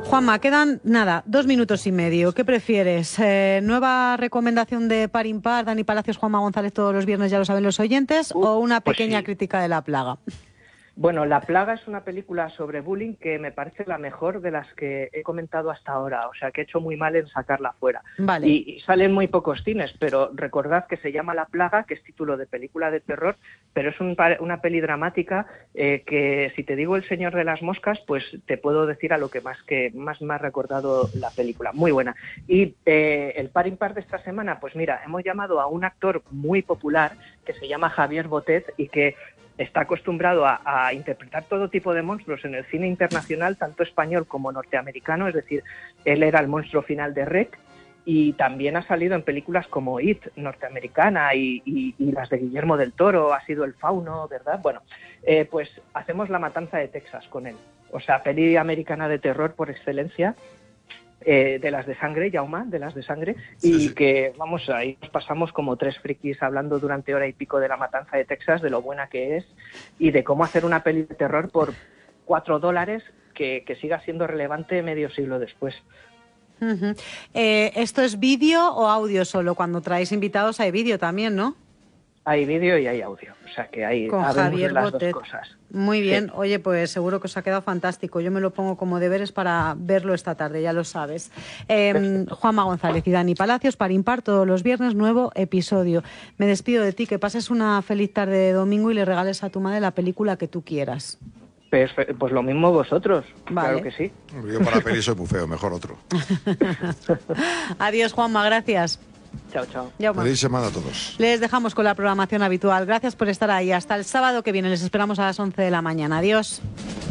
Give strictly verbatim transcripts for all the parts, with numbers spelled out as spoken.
Juanma, quedan, nada, dos minutos y medio. ¿Qué prefieres? Eh, ¿Nueva recomendación de Par Impar, Dani Palacios, Juanma González todos los viernes, ya lo saben los oyentes, Uh, o una pues pequeña sí. crítica de La Plaga? Bueno, La Plaga es una película sobre bullying que me parece la mejor de las que he comentado hasta ahora, o sea que he hecho muy mal en sacarla fuera. Vale. Y, y salen muy pocos cines, pero recordad que se llama La Plaga, que es título de película de terror, pero es un, una peli dramática eh, que si te digo El Señor de las Moscas, pues te puedo decir a lo que más que más me ha recordado la película. Muy buena. Y eh, el par impar de esta semana, pues mira, hemos llamado a un actor muy popular que se llama Javier Botet y que está acostumbrado a, a interpretar todo tipo de monstruos en el cine internacional, tanto español como norteamericano, es decir, él era el monstruo final de Rec, y también ha salido en películas como It, norteamericana, y, y, y las de Guillermo del Toro, ha sido El Fauno, ¿verdad? Bueno, eh, pues hacemos La Matanza de Texas con él, o sea, peli americana de terror por excelencia, Eh, de las de sangre, Jaume, de las de sangre, sí, y sí. que, vamos, ahí nos pasamos como tres frikis hablando durante hora y pico de La Matanza de Texas, de lo buena que es, y de cómo hacer una peli de terror por cuatro dólares que, que siga siendo relevante medio siglo después. Uh-huh. Eh, ¿Esto es vídeo o audio solo? Cuando traéis invitados hay vídeo también, ¿no? Hay vídeo y hay audio, o sea que hay Con habemos Javier de las Botet. dos cosas. Muy bien, Sí. Oye, pues seguro que os ha quedado fantástico. Yo me lo pongo como deberes para verlo esta tarde, ya lo sabes. Eh, Juanma González y Dani Palacios, Par Impar, todos los viernes, nuevo episodio. Me despido de ti, que pases una feliz tarde de domingo y le regales a tu madre la película que tú quieras. Pues, pues lo mismo vosotros, vale. Claro que sí. Yo para peli soy muy feo, mejor otro. Adiós, Juanma, gracias. Chao, chao. Feliz semana a todos. Les dejamos con la programación habitual. Gracias por estar ahí. Hasta el sábado que viene. Les esperamos a las once de la mañana. Adiós.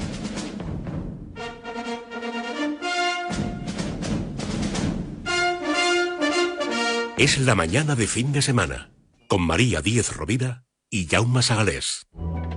Es la mañana de fin de semana, con María Díez Rovira y Jaume Sagalés.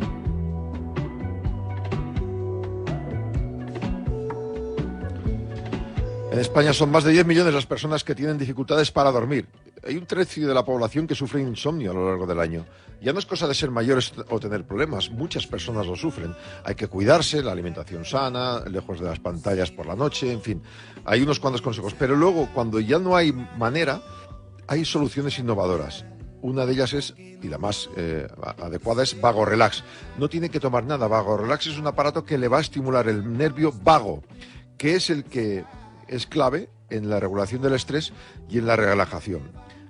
En España son más de diez millones las personas que tienen dificultades para dormir. Hay un tercio de la población que sufre insomnio a lo largo del año. Ya no es cosa de ser mayores o tener problemas, muchas personas lo sufren. Hay que cuidarse, la alimentación sana, lejos de las pantallas por la noche, en fin. Hay unos cuantos consejos, pero luego cuando ya no hay manera, hay soluciones innovadoras. Una de ellas es, y la más eh, adecuada, es Vago Relax. No tiene que tomar nada. Vago Relax es un aparato que le va a estimular el nervio vago, que es el que es clave en la regulación del estrés y en la relajación.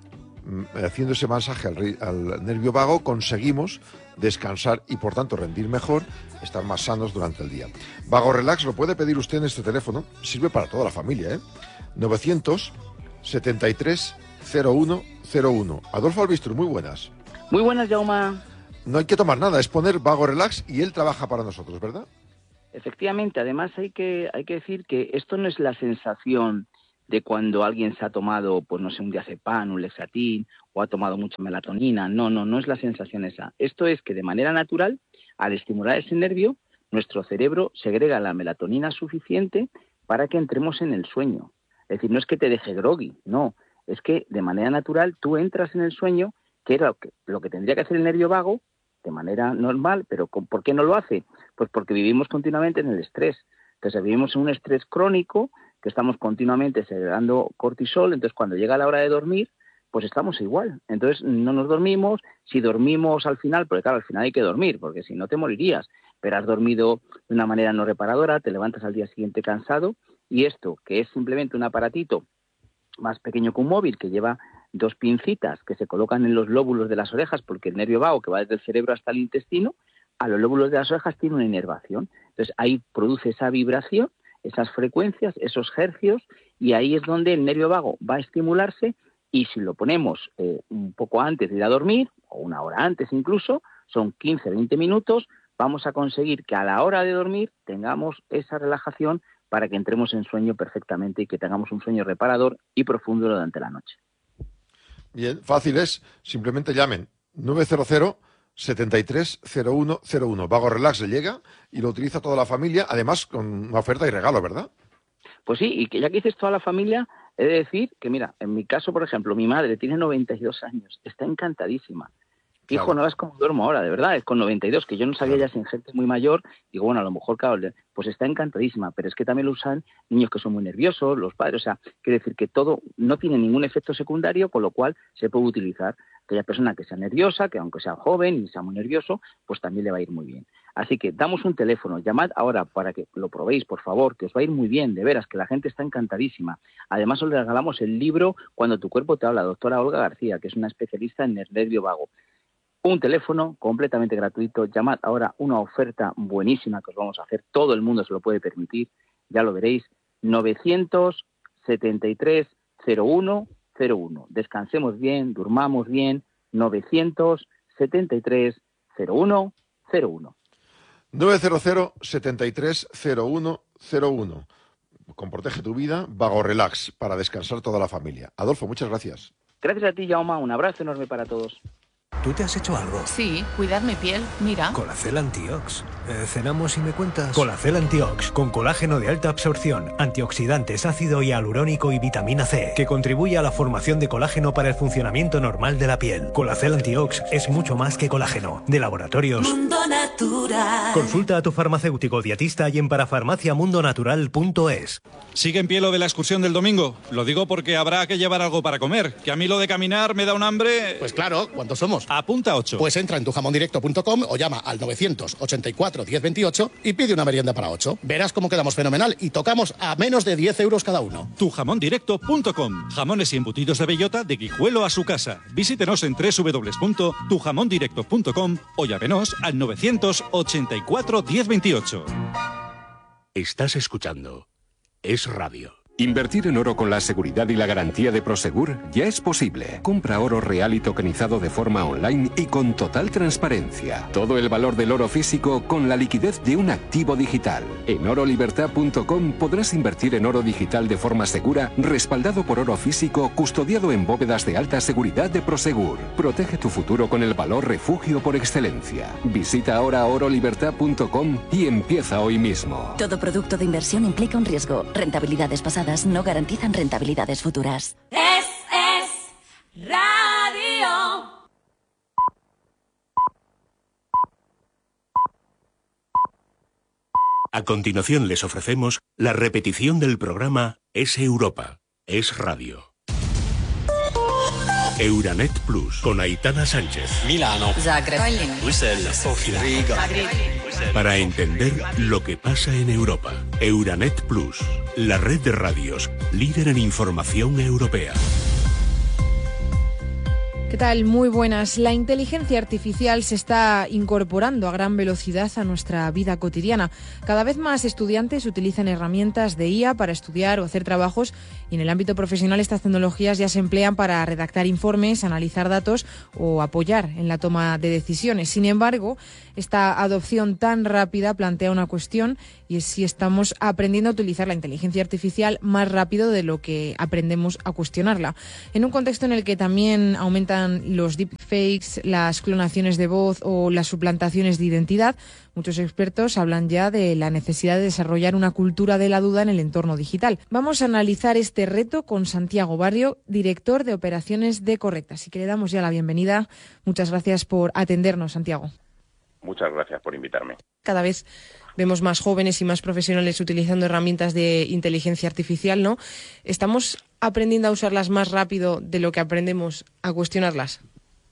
Haciendo ese masaje al, al nervio vago conseguimos descansar y por tanto rendir mejor, estar más sanos durante el día. Vago Relax lo puede pedir usted en este teléfono, sirve para toda la familia, ¿eh? novecientos setenta y tres cero uno cero uno. Adolfo Albistur, muy buenas. Muy buenas, Jaume. No hay que tomar nada, es poner Vago Relax y él trabaja para nosotros, ¿verdad? Efectivamente, además hay que hay que decir que esto no es la sensación de cuando alguien se ha tomado, pues no sé, un diazepam, un Lexatin, o ha tomado mucha melatonina. No, no, no es la sensación esa. Esto es que de manera natural, al estimular ese nervio, nuestro cerebro segrega la melatonina suficiente para que entremos en el sueño. Es decir, no es que te deje groggy, no. Es que de manera natural tú entras en el sueño, que era lo que, lo que tendría que hacer el nervio vago, de manera normal, pero ¿por qué no lo hace? Pues porque vivimos continuamente en el estrés. Entonces vivimos en un estrés crónico, que estamos continuamente segregando cortisol, entonces cuando llega la hora de dormir, pues estamos igual. Entonces no nos dormimos, si dormimos al final, porque claro, al final hay que dormir, porque si no te morirías, pero has dormido de una manera no reparadora, te levantas al día siguiente cansado, y esto, que es simplemente un aparatito más pequeño que un móvil, que lleva dos pincitas que se colocan en los lóbulos de las orejas, porque el nervio vago que va desde el cerebro hasta el intestino, a los lóbulos de las orejas tiene una inervación. Entonces ahí produce esa vibración, esas frecuencias, esos hercios, y ahí es donde el nervio vago va a estimularse, y si lo ponemos eh, un poco antes de ir a dormir, o una hora antes incluso, son quince a veinte minutos, vamos a conseguir que a la hora de dormir tengamos esa relajación para que entremos en sueño perfectamente y que tengamos un sueño reparador y profundo durante la noche. Bien, fácil es, simplemente llamen nueve cero cero, setenta y tres cero uno cero uno. Vago Relax le llega y lo utiliza toda la familia, además con una oferta y regalo, ¿verdad? Pues sí, y que ya que dices toda la familia, he de decir que, mira, en mi caso, por ejemplo, mi madre tiene noventa y dos años, está encantadísima. Hijo, Claro. no ves cómo duermo ahora, de verdad, es con noventa y dos, que yo no sabía Claro. ya si en gente muy mayor, digo, bueno, a lo mejor, claro, le- pues está encantadísima, pero es que también lo usan niños que son muy nerviosos, los padres, o sea, quiere decir que todo no tiene ningún efecto secundario, con lo cual se puede utilizar. Aquella persona que sea nerviosa, que aunque sea joven y sea muy nervioso, pues también le va a ir muy bien. Así que damos un teléfono, llamad ahora para que lo probéis, por favor, que os va a ir muy bien, de veras, que la gente está encantadísima. Además, os regalamos el libro Cuando tu cuerpo te habla, doctora Olga García, que es una especialista en el nervio vago. Un teléfono completamente gratuito, llamad ahora, una oferta buenísima que os vamos a hacer, todo el mundo se lo puede permitir, ya lo veréis, novecientos setenta y tres cero uno cero uno. Descansemos bien, durmamos bien, novecientos setenta y tres cero uno cero uno. novecientos setenta y tres cero uno cero uno. Con Protege tu Vida, Vago Relax, para descansar toda la familia. Adolfo, muchas gracias. Gracias a ti, Jaume, un abrazo enorme para todos. ¿Tú te has hecho algo? Sí, cuidar mi piel, mira. Colacel Antiox. Eh, cenamos y me cuentas. Colacel Antiox, con colágeno de alta absorción, antioxidantes, ácido hialurónico y vitamina C, que contribuye a la formación de colágeno para el funcionamiento normal de la piel. Colacel Antiox es mucho más que colágeno. De Laboratorios Mundo Natural. Consulta a tu farmacéutico dietista y en parafarmacia mundo natural punto es. ¿Sigue en pie lo de la excursión del domingo? Lo digo porque habrá que llevar algo para comer, que a mí lo de caminar me da un hambre... Pues claro, ¿cuántos somos? Apunta ocho. Pues entra en tu jamón directo punto com o llama al novecientos ochenta y cuatro diez veintiocho y pide una merienda para ocho. Verás cómo quedamos fenomenal y tocamos a menos de diez euros cada uno. tu jamón directo punto com. Jamones y embutidos de bellota de Guijuelo a su casa. Visítenos en doble u doble u doble u punto tu jamón directo punto com o llámenos al novecientos ochenta y cuatro diez veintiocho. Estás escuchando Es Radio. Invertir en oro con la seguridad y la garantía de Prosegur ya es posible. Compra oro real y tokenizado de forma online y con total transparencia. Todo el valor del oro físico con la liquidez de un activo digital. En oro libertad punto com podrás invertir en oro digital de forma segura, respaldado por oro físico, custodiado en bóvedas de alta seguridad de Prosegur. Protege tu futuro con el valor refugio por excelencia. Visita ahora oro libertad punto com y empieza hoy mismo. Todo producto de inversión implica un riesgo. Rentabilidades pasadas no garantizan rentabilidades futuras. Es, es radio. A continuación les ofrecemos la repetición del programa Es Europa, Es Radio. Euranet Plus, con Aitana Sánchez. Milano. Zagreb. Bruselas. Sofía. Riga. Para entender lo que pasa en Europa. Euranet Plus, la red de radios líder en información europea. ¿Qué tal? Muy buenas. La inteligencia artificial se está incorporando a gran velocidad a nuestra vida cotidiana. Cada vez más estudiantes utilizan herramientas de I A para estudiar o hacer trabajos y en el ámbito profesional estas tecnologías ya se emplean para redactar informes, analizar datos o apoyar en la toma de decisiones. Sin embargo, esta adopción tan rápida plantea una cuestión y es si estamos aprendiendo a utilizar la inteligencia artificial más rápido de lo que aprendemos a cuestionarla. En un contexto en el que también aumentan los deepfakes, las clonaciones de voz o las suplantaciones de identidad, muchos expertos hablan ya de la necesidad de desarrollar una cultura de la duda en el entorno digital. Vamos a analizar este reto con Santiago Barrio, director de operaciones de Correcta. Así que le damos ya la bienvenida. Muchas gracias por atendernos, Santiago. Muchas gracias por invitarme. Cada vez vemos más jóvenes y más profesionales utilizando herramientas de inteligencia artificial, ¿no? ¿Estamos aprendiendo a usarlas más rápido de lo que aprendemos a cuestionarlas?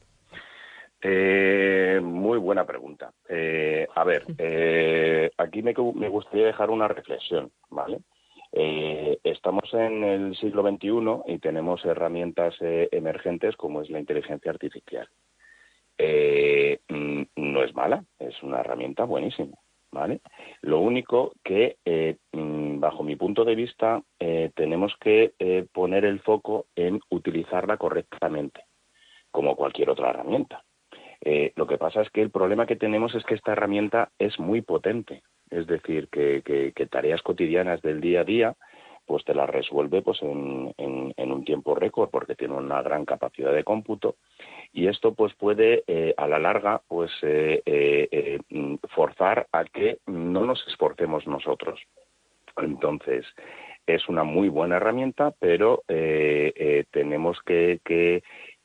Eh, muy buena pregunta. Eh, a ver, eh, aquí me, me gustaría dejar una reflexión, ¿vale? Eh, estamos en el siglo veintiuno y tenemos herramientas eh, emergentes como es la inteligencia artificial. Eh, no es mala, es una herramienta buenísima, ¿vale? Lo único que, eh, bajo mi punto de vista, eh, tenemos que eh, poner el foco en utilizarla correctamente, como cualquier otra herramienta. Eh, lo que pasa es que el problema que tenemos es que esta herramienta es muy potente, es decir, que, que, que tareas cotidianas del día a día pues te las resuelve pues en, en, en un tiempo récord porque tiene una gran capacidad de cómputo y esto pues puede eh, a la larga pues eh, eh, eh, forzar a que no nos esforcemos nosotros. Entonces es una muy buena herramienta, pero eh, eh, tenemos que, que,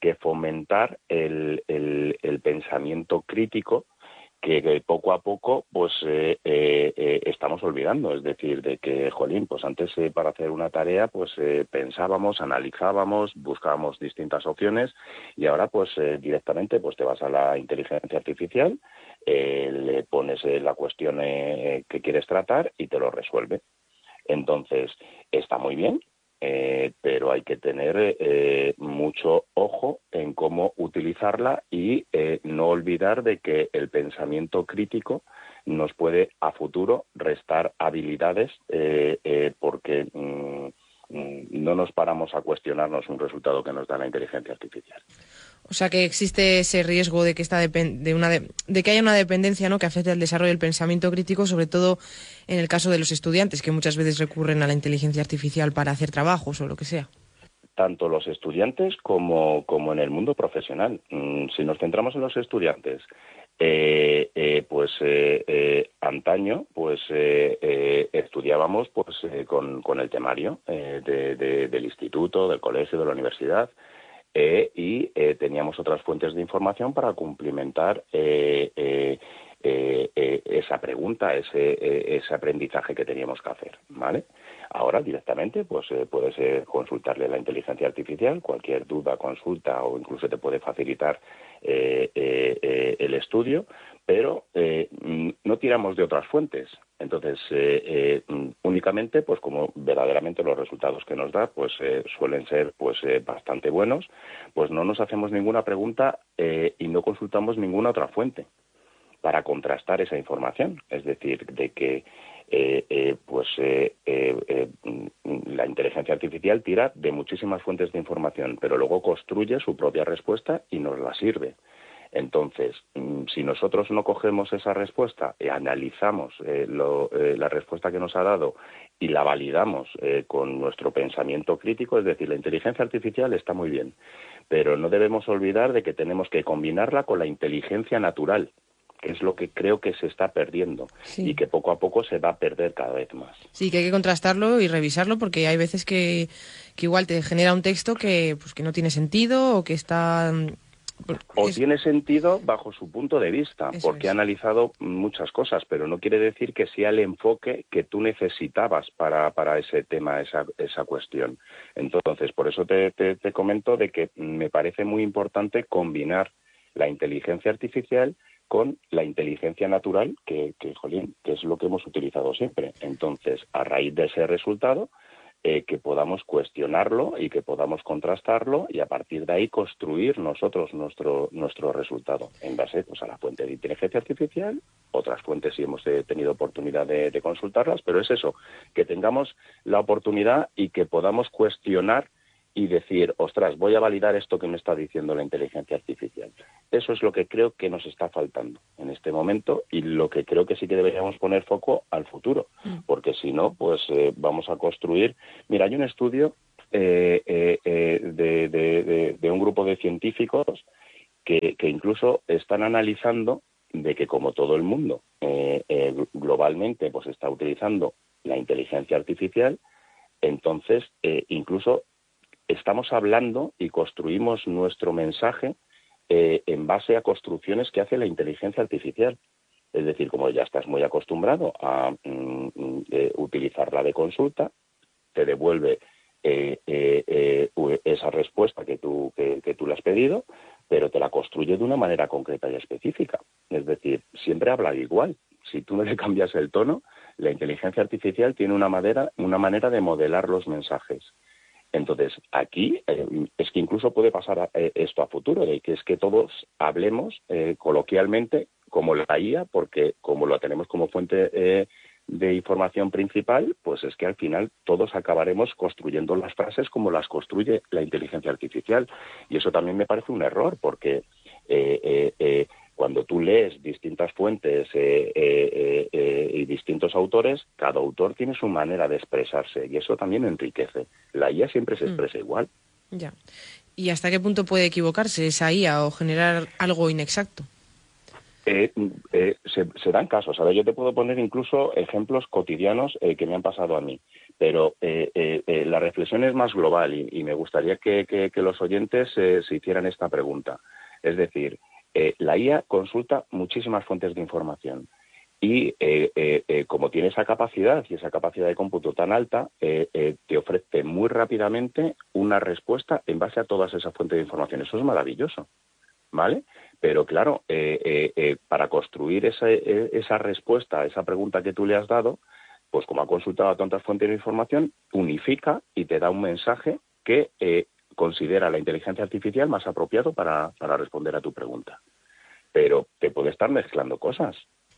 que fomentar el, el, el pensamiento crítico que poco a poco pues eh, eh, eh, estamos olvidando, es decir, de que, jolín, pues antes eh, para hacer una tarea pues eh, pensábamos, analizábamos, buscábamos distintas opciones y ahora pues eh, directamente pues te vas a la inteligencia artificial, eh, le pones eh, la cuestión eh, que quieres tratar y te lo resuelve. Entonces, está muy bien. Eh, pero hay que tener eh, mucho ojo en cómo utilizarla y eh, no olvidar de que el pensamiento crítico nos puede a futuro restar habilidades eh, eh, porque mm, no nos paramos a cuestionarnos un resultado que nos da la inteligencia artificial. O sea que existe ese riesgo de que esta de una de, de que haya una dependencia, ¿no?, que afecte al desarrollo del pensamiento crítico, sobre todo en el caso de los estudiantes, que muchas veces recurren a la inteligencia artificial para hacer trabajos o lo que sea. Tanto los estudiantes como, como en el mundo profesional. Si nos centramos en los estudiantes, eh, eh, pues eh, eh, antaño pues eh, eh, estudiábamos pues eh, con, con el temario eh, de, de, del instituto, del colegio, de la universidad. Eh, y eh, teníamos otras fuentes de información para cumplimentar eh, eh, eh, eh, esa pregunta, ese, eh, ese aprendizaje que teníamos que hacer, ¿vale? Ahora directamente pues eh, puedes eh, consultarle a la inteligencia artificial, cualquier duda, consulta o incluso te puede facilitar eh, eh, eh, el estudio, pero eh, no tiramos de otras fuentes. Entonces, eh, eh, únicamente, pues como verdaderamente los resultados que nos da, pues eh, suelen ser pues eh, bastante buenos, pues no nos hacemos ninguna pregunta eh, y no consultamos ninguna otra fuente para contrastar esa información. Es decir, de que eh, eh, pues eh, eh, eh, la inteligencia artificial tira de muchísimas fuentes de información, pero luego construye su propia respuesta y nos la sirve. Entonces, si nosotros no cogemos esa respuesta y analizamos eh, lo, eh, la respuesta que nos ha dado y la validamos eh, con nuestro pensamiento crítico, es decir, la inteligencia artificial está muy bien, pero no debemos olvidar de que tenemos que combinarla con la inteligencia natural, que es lo que creo que se está perdiendo sí. y que poco a poco se va a perder cada vez más. Sí, que hay que contrastarlo y revisarlo porque hay veces que, que igual te genera un texto que, pues, que no tiene sentido o que está... O es... tiene sentido bajo su punto de vista, Eso porque es. ha analizado muchas cosas, pero no quiere decir que sea el enfoque que tú necesitabas para, para ese tema, esa, esa cuestión. Entonces, por eso te, te, te comento de que me parece muy importante combinar la inteligencia artificial con la inteligencia natural, que, que, jolín, que es lo que hemos utilizado siempre. Entonces, a raíz de ese resultado, Eh, que podamos cuestionarlo y que podamos contrastarlo y a partir de ahí construir nosotros nuestro nuestro resultado en base pues, a la fuente de inteligencia artificial, otras fuentes sí hemos eh, tenido oportunidad de, de consultarlas, pero es eso, que tengamos la oportunidad y que podamos cuestionar y decir, ostras, voy a validar esto que me está diciendo la inteligencia artificial. Eso es lo que creo que nos está faltando en este momento y lo que creo que sí que deberíamos poner foco al futuro, porque si no, pues eh, vamos a construir... Mira, hay un estudio eh, eh, eh, de, de, de, de un grupo de científicos que, que incluso están analizando de que como todo el mundo eh, eh, globalmente pues está utilizando la inteligencia artificial, entonces eh, incluso estamos hablando y construimos nuestro mensaje eh, en base a construcciones que hace la inteligencia artificial. Es decir, como ya estás muy acostumbrado a mm, eh, utilizarla de consulta, te devuelve eh, eh, eh, esa respuesta que tú, que, que tú le has pedido, pero te la construye de una manera concreta y específica. Es decir, siempre habla igual. Si tú no le cambias el tono, la inteligencia artificial tiene una manera, una manera de modelar los mensajes. Entonces, aquí eh, es que incluso puede pasar a, eh, esto a futuro, de que es que todos hablemos eh, coloquialmente como la I A, porque como lo tenemos como fuente eh, de información principal, pues es que al final todos acabaremos construyendo las frases como las construye la inteligencia artificial. Y eso también me parece un error, porque eh, eh, eh, cuando tú lees distintas fuentes eh, eh, eh, y distintos autores, cada autor tiene su manera de expresarse y eso también enriquece. La I A siempre se expresa mm. igual. Ya. ¿Y hasta qué punto puede equivocarse esa I A o generar algo inexacto? Eh, eh, se, se dan casos. A ver, yo te puedo poner incluso ejemplos cotidianos eh, que me han pasado a mí. Pero eh, eh, eh, la reflexión es más global y, y me gustaría que, que, que los oyentes eh, se hicieran esta pregunta. Es decir, eh, la I A consulta muchísimas fuentes de información. Y eh, eh, eh, como tiene esa capacidad y esa capacidad de cómputo tan alta, eh, eh, te ofrece muy rápidamente una respuesta en base a todas esas fuentes de información. Eso es maravilloso, ¿vale? Pero claro, eh, eh, eh, para construir esa, eh, esa respuesta a esa pregunta que tú le has dado, pues como ha consultado a tantas fuentes de información, unifica y te da un mensaje que eh, considera la inteligencia artificial más apropiado para, para responder a tu pregunta. Pero te puede estar mezclando cosas.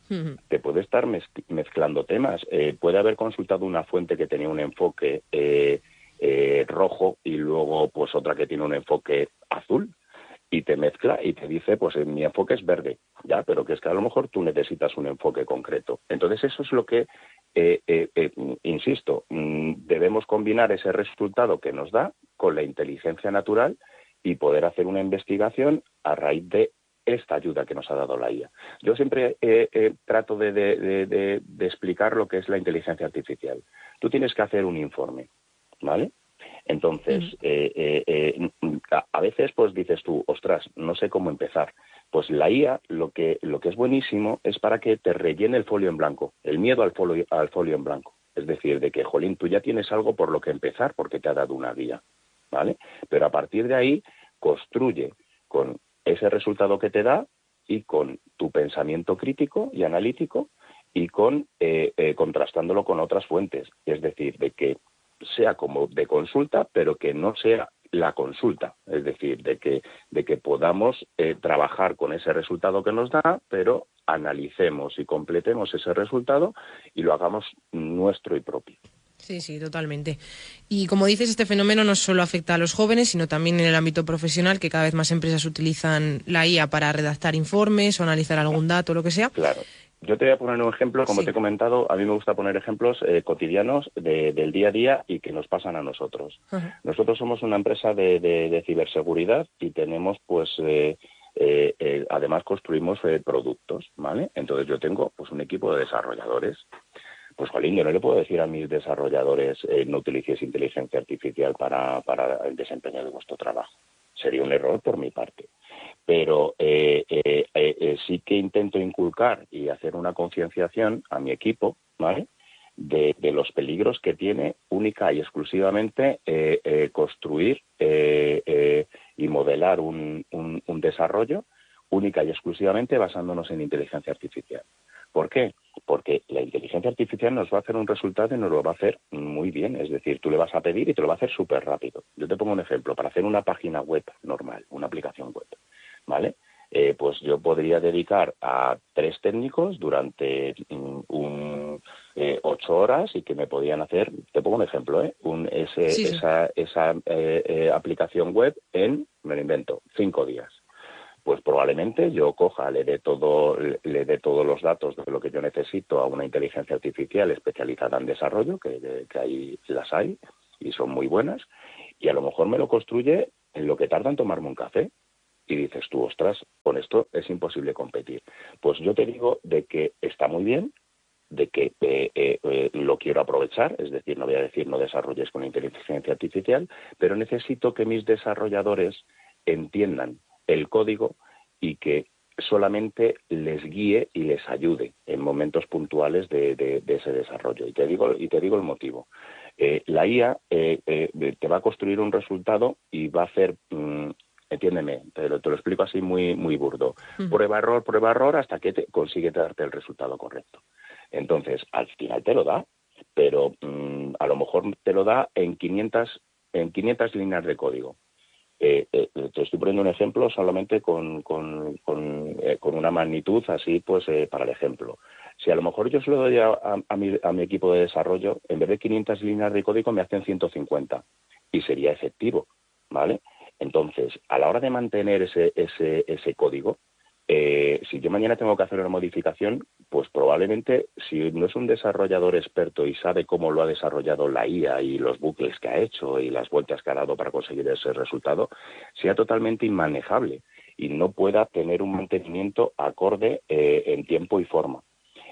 Te puede estar mezclando temas. Eh, puede haber consultado una fuente que tenía un enfoque eh, eh, rojo y luego pues otra que tiene un enfoque azul y te mezcla y te dice, pues mi enfoque es verde, ya, pero que es que a lo mejor tú necesitas un enfoque concreto. Entonces eso es lo que, eh, eh, eh, insisto, mm, debemos combinar ese resultado que nos da con la inteligencia natural y poder hacer una investigación a raíz de esta ayuda que nos ha dado la I A. Yo siempre eh, eh, trato de, de, de, de, de explicar lo que es la inteligencia artificial. Tú tienes que hacer un informe, ¿vale? Entonces, uh-huh. eh, eh, eh, a, a veces pues dices tú, ostras, no sé cómo empezar. Pues la I A lo que, lo que es buenísimo es para que te rellene el folio en blanco, el miedo al folio, al folio en blanco. Es decir, de que, jolín, tú ya tienes algo por lo que empezar porque te ha dado una guía, ¿vale? Pero a partir de ahí construye con ese resultado que te da y con tu pensamiento crítico y analítico y con eh, eh, contrastándolo con otras fuentes. Es decir, de que sea como de consulta, pero que no sea la consulta. Es decir, de que, de que podamos eh, trabajar con ese resultado que nos da, pero analicemos y completemos ese resultado y lo hagamos nuestro y propio. Sí, sí, totalmente. Y como dices, este fenómeno no solo afecta a los jóvenes, sino también en el ámbito profesional, que cada vez más empresas utilizan la I A para redactar informes o analizar algún dato, lo que sea. Claro. Yo te voy a poner un ejemplo, como sí. te he comentado, a mí me gusta poner ejemplos eh, cotidianos de, del día a día y que nos pasan a nosotros. Uh-huh. Nosotros somos una empresa de, de, de ciberseguridad y tenemos, pues, eh, eh, eh, además construimos eh, productos, ¿vale? Entonces yo tengo, pues, un equipo de desarrolladores. Pues, jolín, yo no le puedo decir a mis desarrolladores eh, no utilicéis inteligencia artificial para, para el desempeño de vuestro trabajo. Sería un error por mi parte. Pero eh, eh, eh, sí que intento inculcar y hacer una concienciación a mi equipo, ¿vale?, de, de los peligros que tiene única y exclusivamente eh, eh, construir eh, eh, y modelar un, un, un desarrollo única y exclusivamente basándonos en inteligencia artificial. ¿Por qué? Porque la inteligencia artificial nos va a hacer un resultado y nos lo va a hacer muy bien. Es decir, tú le vas a pedir y te lo va a hacer súper rápido. Yo te pongo un ejemplo. Para hacer una página web normal, una aplicación web, ¿vale? Eh, pues yo podría dedicar a tres técnicos durante um, un, eh, ocho horas y que me podían hacer, te pongo un ejemplo, ¿eh? Un, ese, sí, sí. esa, esa eh, eh, aplicación web en, me lo invento, cinco días. Pues probablemente yo coja, le dé todo, le dé todos los datos de lo que yo necesito a una inteligencia artificial especializada en desarrollo, que, que ahí las hay y son muy buenas, y a lo mejor me lo construye en lo que tarda en tomarme un café. Y dices tú, ostras, con esto es imposible competir. Pues yo te digo de que está muy bien, de que eh, eh, eh, lo quiero aprovechar, es decir, no voy a decir no desarrolles con inteligencia artificial, pero necesito que mis desarrolladores entiendan el código y que solamente les guíe y les ayude en momentos puntuales de, de, de ese desarrollo. Y te digo, y te digo el motivo. Eh, la I A eh, eh, te va a construir un resultado y va a hacer, mmm, entiéndeme, te lo, te lo explico así muy, muy burdo, uh-huh. prueba error, prueba error hasta que te, consigue darte el resultado correcto. Entonces, al final te lo da, pero mmm, a lo mejor te lo da en quinientas, en quinientas líneas de código. Eh, eh, te estoy poniendo un ejemplo solamente con, con, con, eh, con una magnitud así, pues, eh, para el ejemplo. Si a lo mejor yo se lo doy a, a, a, mi, a mi equipo de desarrollo, en vez de quinientas líneas de código me hacen ciento cincuenta y sería efectivo, ¿vale? Entonces, a la hora de mantener ese, ese, ese código, eh, si yo mañana tengo que hacer una modificación, pues probablemente, si no es un desarrollador experto y sabe cómo lo ha desarrollado la I A y los bucles que ha hecho y las vueltas que ha dado para conseguir ese resultado, sea totalmente inmanejable y no pueda tener un mantenimiento acorde eh, en tiempo y forma.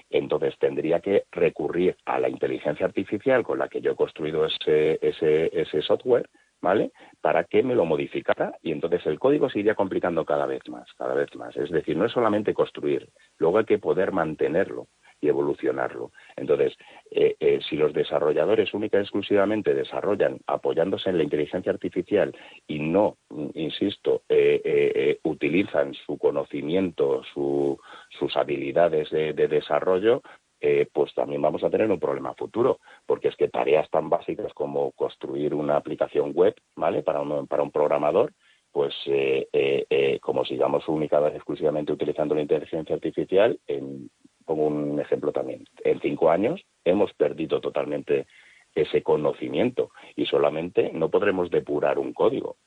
Entonces tendría que recurrir a la inteligencia artificial con la que yo he construido ese, ese, ese software, ¿vale? Para que me lo modificara, y entonces el código se iría complicando cada vez más, cada vez más. Es decir, no es solamente construir, luego hay que poder mantenerlo y evolucionarlo. Entonces, eh, eh, si los desarrolladores única y exclusivamente desarrollan apoyándose en la inteligencia artificial y no, insisto, eh, eh, eh, utilizan su conocimiento, su, sus habilidades de, de desarrollo, eh, pues también vamos a tener un problema futuro, porque es que tareas tan básicas como construir una aplicación web, ¿vale?, para un, para un programador, pues eh, eh, eh, como sigamos única y exclusivamente utilizando la inteligencia artificial, en, pongo un ejemplo también, en cinco años hemos perdido totalmente ese conocimiento y solamente no podremos depurar un código.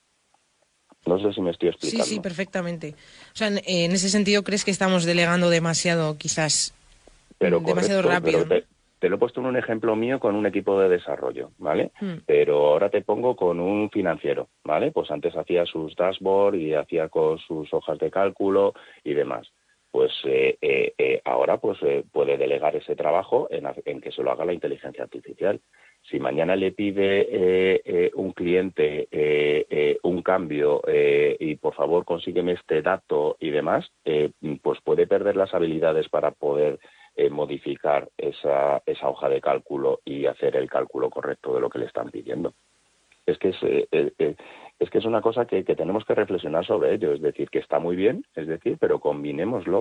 No sé si me estoy explicando. Sí, sí, perfectamente. O sea, en, en ese sentido, ¿crees que estamos delegando demasiado, quizás, pero demasiado correcto, rápido? Pero te, te lo he puesto en un ejemplo mío con un equipo de desarrollo, ¿vale? Hmm. Pero ahora te pongo con un financiero, ¿vale? Pues antes hacía sus dashboards y hacía con sus hojas de cálculo y demás. Pues eh, eh, eh, ahora pues eh, puede delegar ese trabajo en, en que se lo haga la inteligencia artificial. Si mañana le pide eh, eh, un cliente eh, eh, un cambio eh, y por favor consígueme este dato y demás, eh, pues puede perder las habilidades para poder eh, modificar esa, esa hoja de cálculo y hacer el cálculo correcto de lo que le están pidiendo. Es que es, eh, eh, es que es una cosa que, que tenemos que reflexionar sobre ello, es decir, que está muy bien, es decir, pero combinémoslo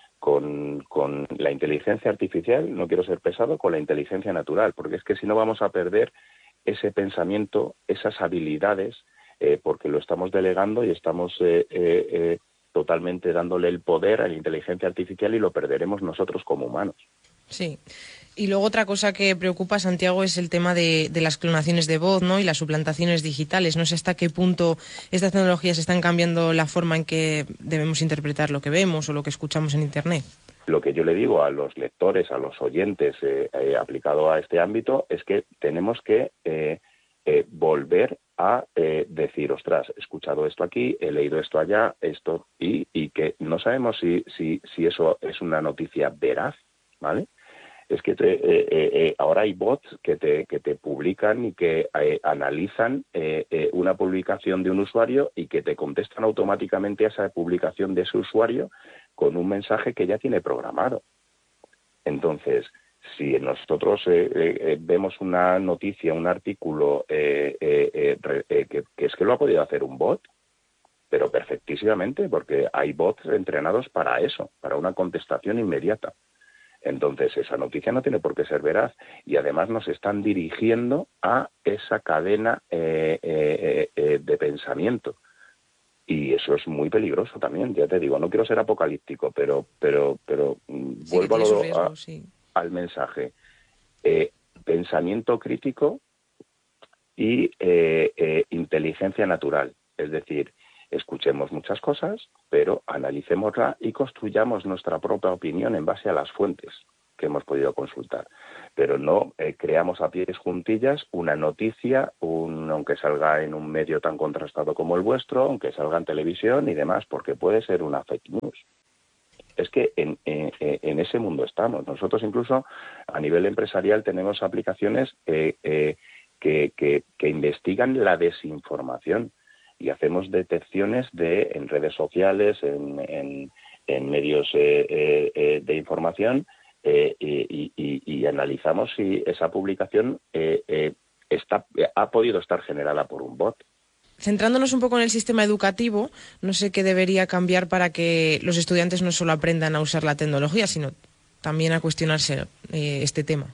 con, con la inteligencia artificial, no quiero ser pesado, con la inteligencia natural, porque es que si no vamos a perder ese pensamiento, esas habilidades, eh, porque lo estamos delegando y estamos eh, eh, eh, totalmente dándole el poder a la inteligencia artificial y lo perderemos nosotros como humanos. Sí. Y luego otra cosa que preocupa, Santiago, es el tema de, de las clonaciones de voz, ¿no?, y las suplantaciones digitales. No sé hasta qué punto estas tecnologías están cambiando la forma en que debemos interpretar lo que vemos o lo que escuchamos en Internet. Lo que yo le digo a los lectores, a los oyentes, eh, eh, aplicado a este ámbito, es que tenemos que eh, eh, volver a eh, decir, ostras, he escuchado esto aquí, he leído esto allá, esto, y, y que no sabemos si, si, si eso es una noticia veraz, ¿vale? Es que te, eh, eh, ahora hay bots que te, que te publican y que eh, analizan eh, eh, una publicación de un usuario y que te contestan automáticamente a esa publicación de ese usuario con un mensaje que ya tiene programado. Entonces, si nosotros eh, eh, vemos una noticia, un artículo eh, eh, eh, que, que es que lo ha podido hacer un bot, pero perfectísimamente, porque hay bots entrenados para eso, para una contestación inmediata. Entonces, esa noticia no tiene por qué ser veraz y además nos están dirigiendo a esa cadena eh, eh, eh, de pensamiento. Y eso es muy peligroso también, ya te digo, no quiero ser apocalíptico, pero pero pero sí, vuelvo a lo, riesgo, a, sí. al mensaje. Eh, pensamiento crítico y eh, eh, inteligencia natural, es decir, escuchemos muchas cosas, pero analicémosla y construyamos nuestra propia opinión en base a las fuentes que hemos podido consultar. Pero no eh, creamos a pies juntillas una noticia, un, aunque salga en un medio tan contrastado como el vuestro, aunque salga en televisión y demás, porque puede ser una fake news. Es que en, en, en ese mundo estamos. Nosotros incluso a nivel empresarial tenemos aplicaciones eh, eh, que, que, que investigan la desinformación. Y hacemos detecciones de en redes sociales, en, en, en medios eh, eh, de información eh, y, y, y analizamos si esa publicación eh, eh, está, ha podido estar generada por un bot. Centrándonos un poco en el sistema educativo, no sé qué debería cambiar para que los estudiantes no solo aprendan a usar la tecnología, sino también a cuestionarse eh, este tema.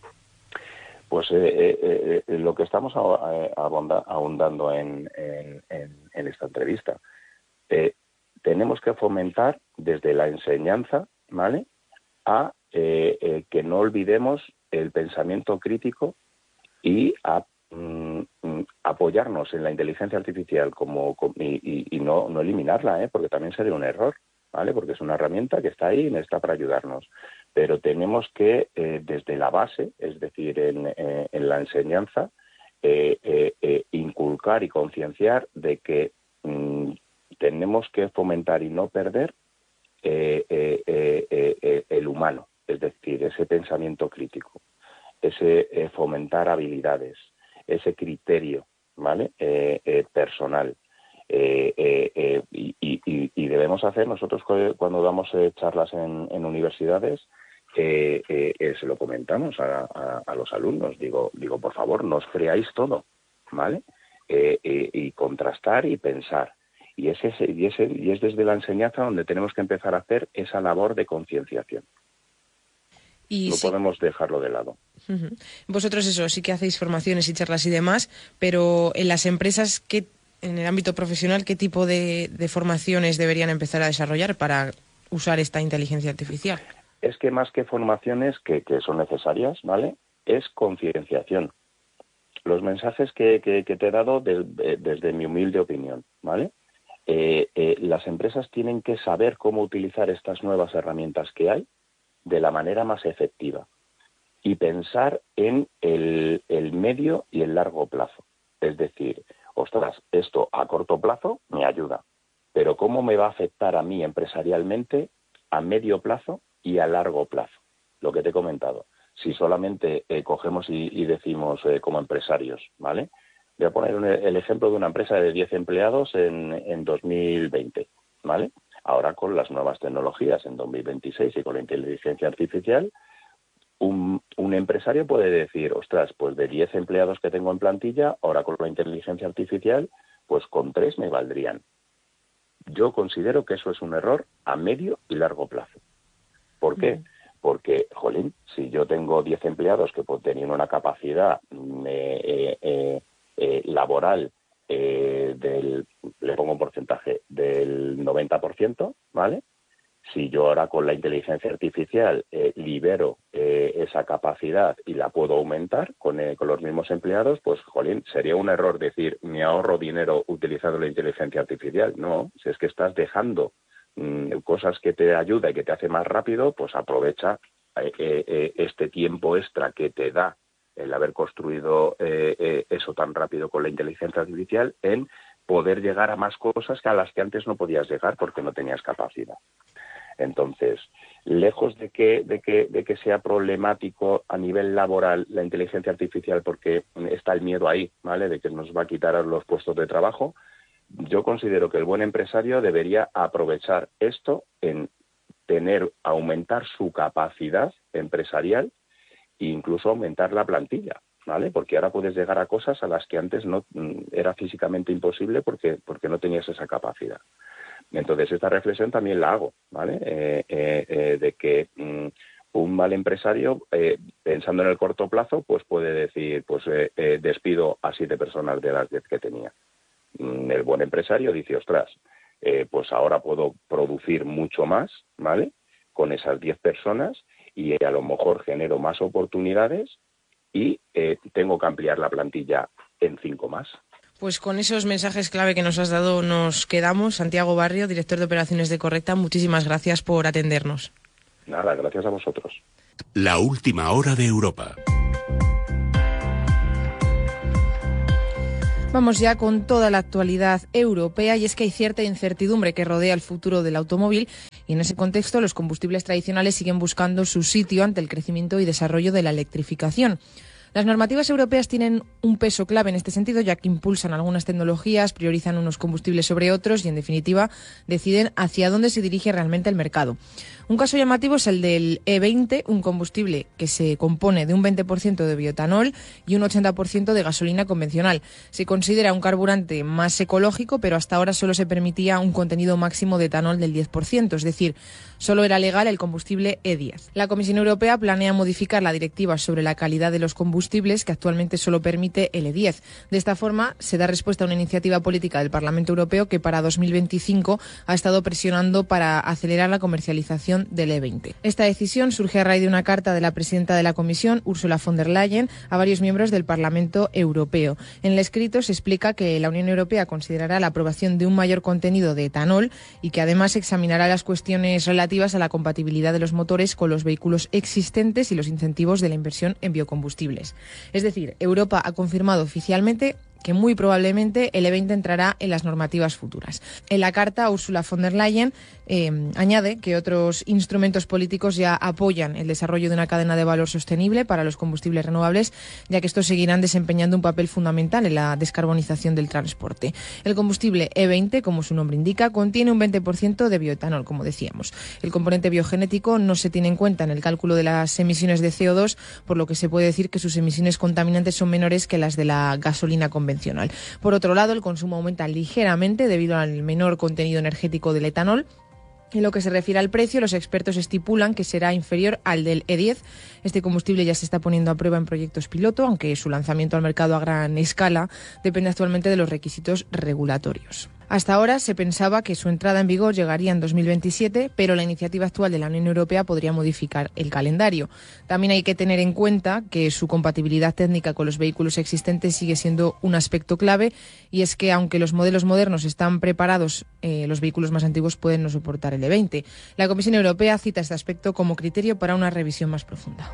Pues eh, eh, eh, lo que estamos ahondando en, en, en, en esta entrevista, eh, tenemos que fomentar desde la enseñanza, ¿vale?, a eh, eh, que no olvidemos el pensamiento crítico y a mm, apoyarnos en la inteligencia artificial como, como y, y, y no, no eliminarla, ¿eh?, porque también sería un error, ¿vale?, porque es una herramienta que está ahí y está para ayudarnos. Pero tenemos que, eh, desde la base, es decir, en, eh, en la enseñanza, eh, eh, eh, inculcar y concienciar de que mm, tenemos que fomentar y no perder eh, eh, eh, eh, el humano, es decir, ese pensamiento crítico, ese eh, fomentar habilidades, ese criterio, ¿vale? Eh, eh, personal. Eh, eh, eh, y, y, y debemos hacer, nosotros cuando damos eh, charlas en, en universidades, eh, eh, eh, se lo comentamos a, a, a los alumnos, digo, digo, por favor, no os creáis todo, ¿vale? Eh, eh, y contrastar y pensar. Y, ese, y, ese, y es desde la enseñanza donde tenemos que empezar a hacer esa labor de concienciación. Y no sí. podemos dejarlo de lado. Uh-huh. Vosotros eso, sí que hacéis formaciones y charlas y demás, pero en las empresas, ¿qué, en el ámbito profesional, qué tipo de, de formaciones deberían empezar a desarrollar para usar esta inteligencia artificial? Es que más que formaciones que, que son necesarias, ¿vale? Es concienciación. Los mensajes que, que, que te he dado de, de, desde mi humilde opinión, ¿vale? Eh, eh, las empresas tienen que saber cómo utilizar estas nuevas herramientas que hay de la manera más efectiva y pensar en el, el medio y el largo plazo. Es decir, ostras, esto a corto plazo me ayuda, pero ¿cómo me va a afectar a mí empresarialmente a medio plazo y a largo plazo? Lo que te he comentado. Si solamente eh, cogemos y, y decimos eh, como empresarios, ¿vale? Voy a poner un, el ejemplo de una empresa de diez empleados en, en dos mil veinte, ¿vale? Ahora con las nuevas tecnologías en dos mil veintiséis y con la inteligencia artificial, un, un empresario puede decir, ostras, pues de diez empleados que tengo en plantilla, ahora con la inteligencia artificial, pues con tres me valdrían. Yo considero que eso es un error a medio y largo plazo. ¿Por qué? Mm. Porque, jolín, si yo tengo diez empleados que pues, tenían una capacidad eh, eh, eh, laboral eh, del, le pongo un porcentaje, del noventa por ciento, ¿vale? Si yo ahora con la inteligencia artificial eh, libero eh, esa capacidad y la puedo aumentar con, eh, con los mismos empleados, pues, jolín, sería un error decir, me ahorro dinero utilizando la inteligencia artificial. No, si es que estás dejando mmm, cosas que te ayuda y que te hace más rápido, pues aprovecha eh, eh, este tiempo extra que te da el haber construido eh, eh, eso tan rápido con la inteligencia artificial en poder llegar a más cosas que a las que antes no podías llegar porque no tenías capacidad. Entonces, lejos de que, de que, de que sea problemático a nivel laboral la inteligencia artificial porque está el miedo ahí, ¿vale?, de que nos va a quitar los puestos de trabajo, yo considero que el buen empresario debería aprovechar esto en tener, aumentar su capacidad empresarial e incluso aumentar la plantilla, ¿vale? Porque ahora puedes llegar a cosas a las que antes no era físicamente imposible porque, porque no tenías esa capacidad. Entonces, esta reflexión también la hago, ¿vale? Eh, eh, eh, de que mm, un mal empresario, eh, pensando en el corto plazo, pues puede decir, pues eh, eh, despido a siete personas de las diez que tenía. Mm, el buen empresario dice, ostras, eh, pues ahora puedo producir mucho más, ¿vale?, con esas diez personas y a lo mejor genero más oportunidades y eh, tengo que ampliar la plantilla en cinco más. Pues con esos mensajes clave que nos has dado nos quedamos. Santiago Barrio, director de operaciones de Correcta, muchísimas gracias por atendernos. Nada, gracias a vosotros. La última hora de Europa. Vamos ya con toda la actualidad europea y es que hay cierta incertidumbre que rodea el futuro del automóvil y en ese contexto los combustibles tradicionales siguen buscando su sitio ante el crecimiento y desarrollo de la electrificación. Las normativas europeas tienen un peso clave en este sentido, ya que impulsan algunas tecnologías, priorizan unos combustibles sobre otros y, en definitiva, deciden hacia dónde se dirige realmente el mercado. Un caso llamativo es el del E veinte, un combustible que se compone de un veinte por ciento de bioetanol y un ochenta por ciento de gasolina convencional. Se considera un carburante más ecológico, pero hasta ahora solo se permitía un contenido máximo de etanol del diez por ciento, es decir, solo era legal el combustible E diez. La Comisión Europea planea modificar la directiva sobre la calidad de los combustibles, que actualmente solo permite el E diez. De esta forma, se da respuesta a una iniciativa política del Parlamento Europeo que para dos mil veinticinco ha estado presionando para acelerar la comercialización del E veinte. Esta decisión surge a raíz de una carta de la presidenta de la Comisión, Ursula von der Leyen, a varios miembros del Parlamento Europeo. En el escrito se explica que la Unión Europea considerará la aprobación de un mayor contenido de etanol y que además examinará las cuestiones relativas a la compatibilidad de los motores con los vehículos existentes y los incentivos de la inversión en biocombustibles. Es decir, Europa ha confirmado oficialmente que muy probablemente el E veinte entrará en las normativas futuras. En la carta, Ursula von der Leyen eh, añade que otros instrumentos políticos ya apoyan el desarrollo de una cadena de valor sostenible para los combustibles renovables, ya que estos seguirán desempeñando un papel fundamental en la descarbonización del transporte. El combustible E veinte, como su nombre indica, contiene un veinte por ciento de bioetanol, como decíamos. El componente biogenético no se tiene en cuenta en el cálculo de las emisiones de C O dos, por lo que se puede decir que sus emisiones contaminantes son menores que las de la gasolina convencional. Por otro lado, el consumo aumenta ligeramente debido al menor contenido energético del etanol. En lo que se refiere al precio, los expertos estipulan que será inferior al del E diez. Este combustible ya se está poniendo a prueba en proyectos piloto, aunque su lanzamiento al mercado a gran escala depende actualmente de los requisitos regulatorios. Hasta ahora se pensaba que su entrada en vigor llegaría en dos mil veintisiete, pero la iniciativa actual de la Unión Europea podría modificar el calendario. También hay que tener en cuenta que su compatibilidad técnica con los vehículos existentes sigue siendo un aspecto clave, y es que aunque los modelos modernos están preparados, eh, los vehículos más antiguos pueden no soportar el E veinte. La Comisión Europea cita este aspecto como criterio para una revisión más profunda.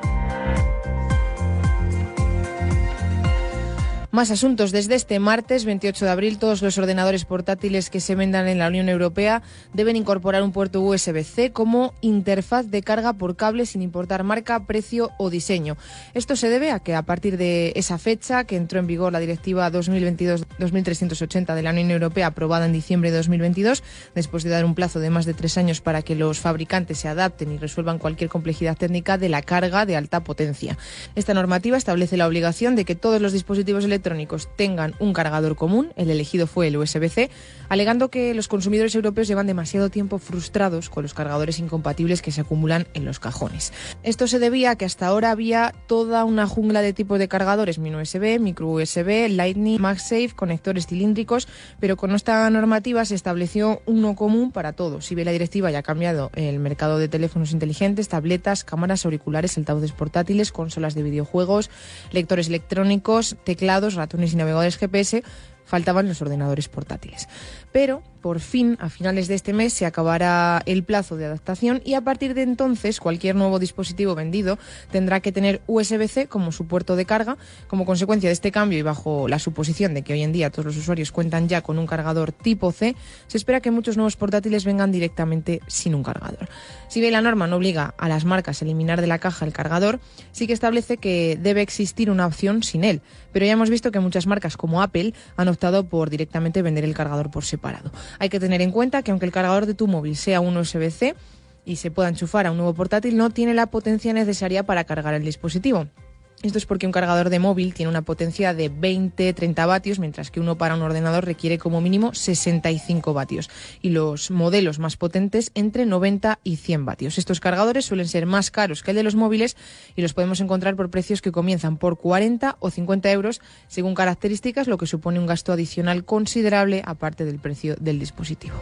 Más asuntos. Desde este martes veintiocho de abril, todos los ordenadores portátiles que se vendan en la Unión Europea deben incorporar un puerto U S B C como interfaz de carga por cable, sin importar marca, precio o diseño. Esto se debe a que a partir de esa fecha, que entró en vigor la Directiva dos mil veintidós dos mil trescientos ochenta de la Unión Europea, aprobada en diciembre de dos mil veintidós, después de dar un plazo de más de tres años para que los fabricantes se adapten y resuelvan cualquier complejidad técnica de la carga de alta potencia. Esta normativa establece la obligación de que todos los dispositivos electrónicos electrónicos tengan un cargador común. El elegido fue el U S B C, alegando que los consumidores europeos llevan demasiado tiempo frustrados con los cargadores incompatibles que se acumulan en los cajones. Esto se debía a que hasta ahora había toda una jungla de tipos de cargadores: mini U S B, micro U S B, Lightning, MagSafe, conectores cilíndricos, pero con esta normativa se estableció uno común para todos. Si bien la directiva ya ha cambiado el mercado de teléfonos inteligentes, tabletas, cámaras, auriculares, altavoces portátiles, consolas de videojuegos, lectores electrónicos, teclados, ratones y navegadores G P S, faltaban los ordenadores portátiles. Pero, por fin, a finales de este mes se acabará el plazo de adaptación, y a partir de entonces cualquier nuevo dispositivo vendido tendrá que tener U S B C como su puerto de carga. Como consecuencia de este cambio, y bajo la suposición de que hoy en día todos los usuarios cuentan ya con un cargador tipo C, se espera que muchos nuevos portátiles vengan directamente sin un cargador. Si bien la norma no obliga a las marcas a eliminar de la caja el cargador, sí que establece que debe existir una opción sin él. Pero ya hemos visto que muchas marcas como Apple han optado por directamente vender el cargador por separado. Hay que tener en cuenta que aunque el cargador de tu móvil sea un U S B C y se pueda enchufar a un nuevo portátil, no tiene la potencia necesaria para cargar el dispositivo. Esto es porque un cargador de móvil tiene una potencia de veinte a treinta vatios, mientras que uno para un ordenador requiere como mínimo sesenta y cinco vatios, y los modelos más potentes entre noventa y cien vatios. Estos cargadores suelen ser más caros que el de los móviles y los podemos encontrar por precios que comienzan por cuarenta o cincuenta euros según características, lo que supone un gasto adicional considerable aparte del precio del dispositivo.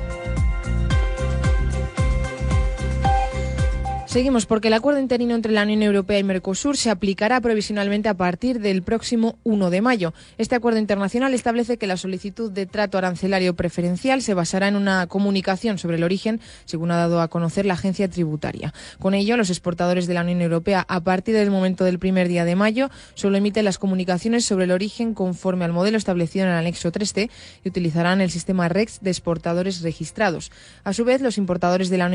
Seguimos, porque el acuerdo interino entre la Unión Europea y Mercosur se aplicará provisionalmente a partir del próximo uno de mayo. Este acuerdo internacional establece que la solicitud de trato arancelario preferencial se basará en una comunicación sobre el origen, según ha dado a conocer la agencia tributaria. Con ello, los exportadores de la Unión Europea, a partir del momento del primer día de mayo, solo emiten las comunicaciones sobre el origen conforme al modelo establecido en el anexo tres C y utilizarán el sistema REX de exportadores registrados. A su vez, los importadores de la Unión